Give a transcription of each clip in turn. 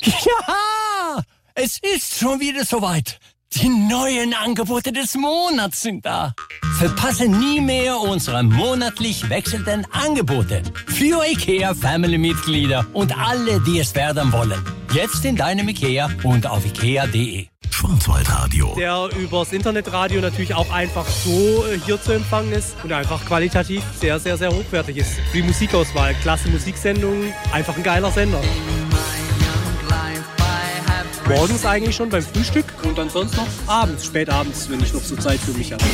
Ja, es ist schon wieder soweit. Die neuen Angebote des Monats sind da. Verpasse nie mehr unsere monatlich wechselnden Angebote. Für IKEA-Family-Mitglieder und alle, die es werden wollen. Jetzt in deinem IKEA und auf ikea.de. Schwarzwaldradio. Der übers Internetradio natürlich auch einfach so hier zu empfangen ist und einfach qualitativ sehr, sehr, sehr hochwertig ist. Die Musikauswahl, klasse Musiksendungen, einfach ein geiler Sender. Morgens eigentlich schon beim Frühstück und dann sonst noch abends, spät abends, wenn ich noch so Zeit für mich habe.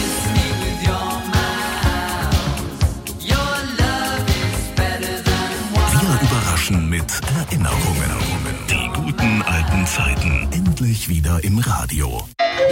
Wir überraschen mit Erinnerungen. Die guten alten Zeiten endlich wieder im Radio.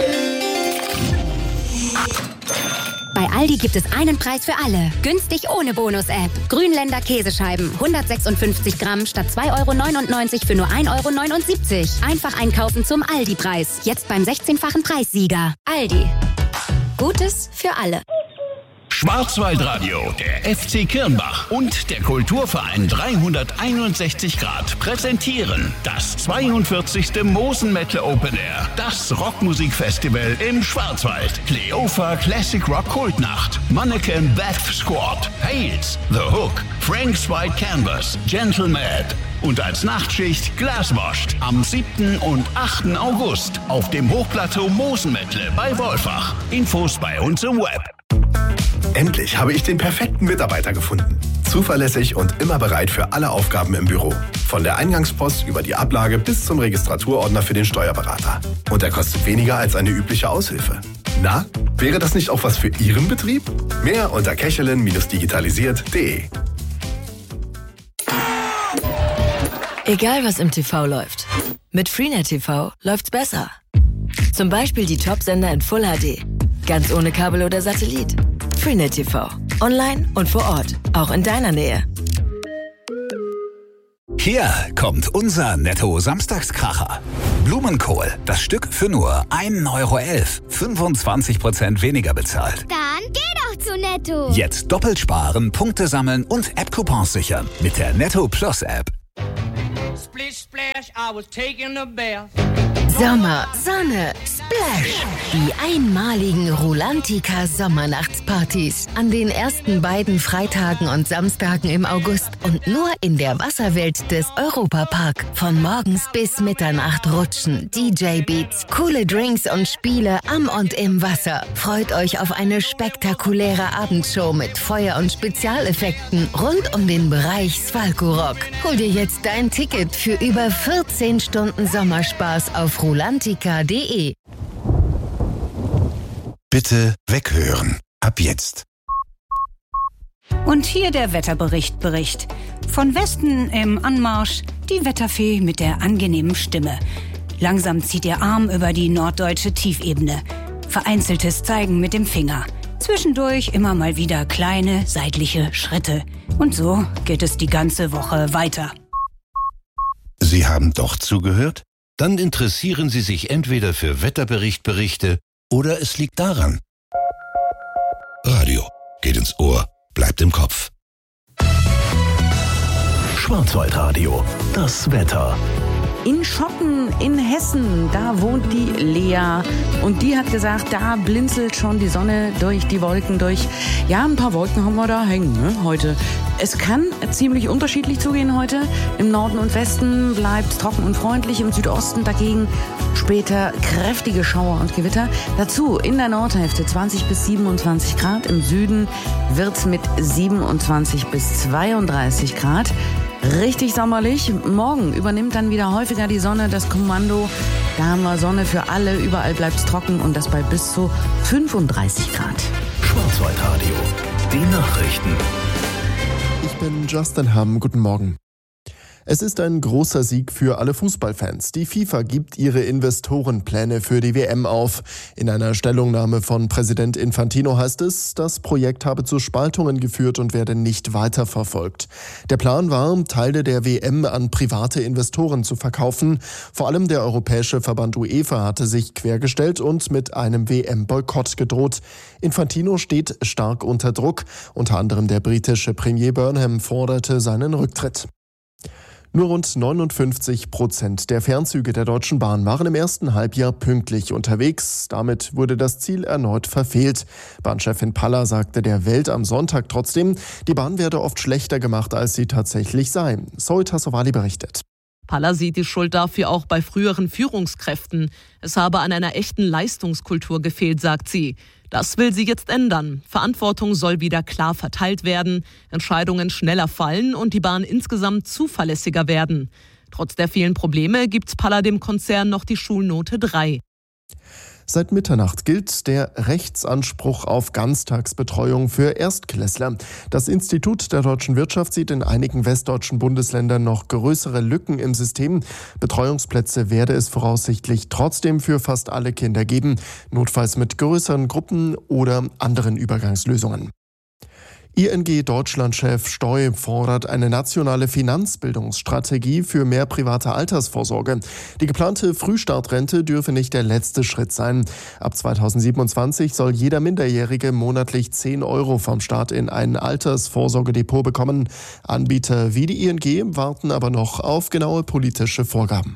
Bei Aldi gibt es einen Preis für alle. Günstig ohne Bonus-App. Grünländer Käsescheiben. 156 Gramm statt 2,99 € für nur 1,79 €. Einfach einkaufen zum Aldi-Preis. Jetzt beim 16-fachen Preissieger. Aldi. Gutes für alle. Schwarzwaldradio, der FC Kirnbach und der Kulturverein 361 Grad präsentieren das 42. Mosen Metal Open Air, das Rockmusikfestival im Schwarzwald. Cleofa Classic Rock Kultnacht, Mannequin Death Squad, Hales, The Hook, Frank's White Canvas, Gentleman und als Nachtschicht Glaswashed am 7. und 8. August auf dem Hochplateau Mosenmettle bei Wolfach. Infos bei uns im Web. Endlich habe ich den perfekten Mitarbeiter gefunden. Zuverlässig und immer bereit für alle Aufgaben im Büro. Von der Eingangspost über die Ablage bis zum Registraturordner für den Steuerberater. Und er kostet weniger als eine übliche Aushilfe. Na, wäre das nicht auch was für Ihren Betrieb? Mehr unter kechelin-digitalisiert.de. Egal was im TV läuft, mit Freenet TV läuft's besser. Zum Beispiel die Top-Sender in Full HD. Ganz ohne Kabel oder Satellit. Freenet TV. Online und vor Ort. Auch in deiner Nähe. Hier kommt unser Netto-Samstagskracher. Blumenkohl, das Stück für nur 1,11 €. 25% weniger bezahlt. Dann geh doch zu Netto. Jetzt doppelt sparen, Punkte sammeln und App-Coupons sichern mit der Netto Plus App. Splish splash, I was taking a bath. Sommer, Sonne, Splash. Die einmaligen Rulantica Sommernachtspartys. An den ersten beiden Freitagen und Samstagen im August. Und nur in der Wasserwelt des Europapark. Von morgens bis Mitternacht rutschen, DJ-Beats, coole Drinks und Spiele am und im Wasser. Freut euch auf eine spektakuläre Abendshow mit Feuer- und Spezialeffekten rund um den Bereich Svalko-Rock. Hol dir jetzt dein Ticket für über 14 Stunden Sommerspaß auf rulantica.de. Bitte weghören. Ab jetzt. Und hier der Wetterbericht. Von Westen im Anmarsch die Wetterfee mit der angenehmen Stimme. Langsam zieht ihr Arm über die norddeutsche Tiefebene. Vereinzeltes Zeigen mit dem Finger. Zwischendurch immer mal wieder kleine seitliche Schritte. Und so geht es die ganze Woche weiter. Sie haben doch zugehört? Dann interessieren Sie sich entweder für Wetterberichte oder es liegt daran. Radio geht ins Ohr, bleibt im Kopf. Schwarzwaldradio, das Wetter. In Schotten in Hessen, da wohnt die Lea und die hat gesagt, da blinzelt schon die Sonne durch die Wolken durch. Ja, ein paar Wolken haben wir da hängen, heute. Es kann ziemlich unterschiedlich zugehen heute. Im Norden und Westen bleibt es trocken und freundlich, im Südosten dagegen später kräftige Schauer und Gewitter. Dazu in der Nordhälfte 20 bis 27 Grad, im Süden wird's mit 27 bis 32 Grad. Richtig sommerlich. Morgen übernimmt dann wieder häufiger die Sonne das Kommando. Da haben wir Sonne für alle, überall bleibt's trocken und das bei bis zu 35 Grad. Schwarzwaldradio, die Nachrichten. Ich bin Justin Hamm, guten Morgen. Es ist ein großer Sieg für alle Fußballfans. Die FIFA gibt ihre Investorenpläne für die WM auf. In einer Stellungnahme von Präsident Infantino heißt es, das Projekt habe zu Spaltungen geführt und werde nicht weiterverfolgt. Der Plan war, Teile der WM an private Investoren zu verkaufen. Vor allem der europäische Verband UEFA hatte sich quergestellt und mit einem WM-Boykott gedroht. Infantino steht stark unter Druck. Unter anderem der britische Premier Burnham forderte seinen Rücktritt. Nur rund 59% der Fernzüge der Deutschen Bahn waren im ersten Halbjahr pünktlich unterwegs. Damit wurde das Ziel erneut verfehlt. Bahnchefin Paller sagte der Welt am Sonntag trotzdem, die Bahn werde oft schlechter gemacht, als sie tatsächlich sei. Zoe Tassovali berichtet. Paller sieht die Schuld dafür auch bei früheren Führungskräften. Es habe an einer echten Leistungskultur gefehlt, sagt sie. Das will sie jetzt ändern. Verantwortung soll wieder klar verteilt werden, Entscheidungen schneller fallen und die Bahn insgesamt zuverlässiger werden. Trotz der vielen Probleme gibt Paller dem Konzern noch die Schulnote 3. Seit Mitternacht gilt der Rechtsanspruch auf Ganztagsbetreuung für Erstklässler. Das Institut der deutschen Wirtschaft sieht in einigen westdeutschen Bundesländern noch größere Lücken im System. Betreuungsplätze werde es voraussichtlich trotzdem für fast alle Kinder geben, notfalls mit größeren Gruppen oder anderen Übergangslösungen. ING Deutschland-Chef Steu fordert eine nationale Finanzbildungsstrategie für mehr private Altersvorsorge. Die geplante Frühstartrente dürfe nicht der letzte Schritt sein. Ab 2027 soll jeder Minderjährige monatlich 10 € vom Staat in ein Altersvorsorgedepot bekommen. Anbieter wie die ING warten aber noch auf genaue politische Vorgaben.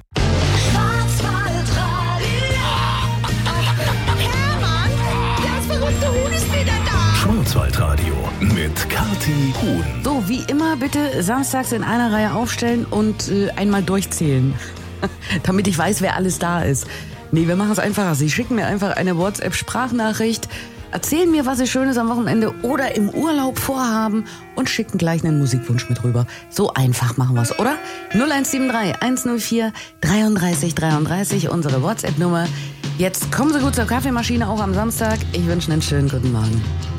Schwarzwaldradio mit Kathi Huhn. So, wie immer bitte samstags in einer Reihe aufstellen und einmal durchzählen, damit ich weiß, wer alles da ist. Nee, wir machen es einfacher. Sie schicken mir einfach eine WhatsApp-Sprachnachricht, erzählen mir, was Sie Schönes am Wochenende oder im Urlaub vorhaben und schicken gleich einen Musikwunsch mit rüber. So einfach machen wir es, oder? 0173 104 33 33, unsere WhatsApp-Nummer. Jetzt kommen Sie gut zur Kaffeemaschine, auch am Samstag. Ich wünsche einen schönen guten Morgen.